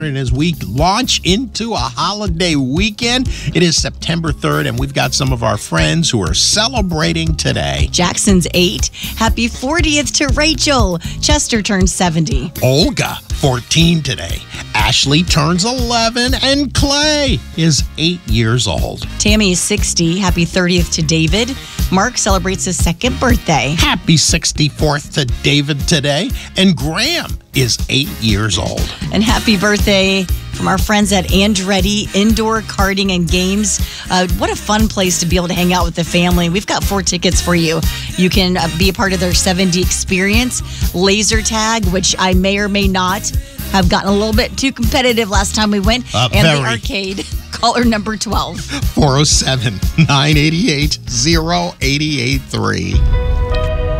And as we launch into a holiday weekend, it is September 3rd, and we've got some of our friends who are celebrating today. Jackson's 8. Happy 40th to Rachel. Chester turns 70. Olga, 14 today. Ashley turns 11, and Clay is 8 years old. Tammy is 60. Happy 30th to David. Mark celebrates his second birthday. Happy 64th to David today, and Graham is 8 years old. And happy birthday from our friends at Andretti Indoor Karting and Games. What a fun place to be able to hang out with the family. We've got 4 tickets for you. You can be a part of their 7D experience, laser tag, which I may or may not have gotten a little bit too competitive last time we went, and very. the arcade. Caller number 12. 407-988-0883.